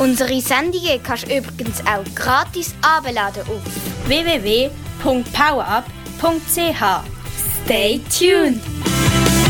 Unsere Sendungen kannst du übrigens auch gratis herunterladen auf www.powerup.ch. Stay tuned!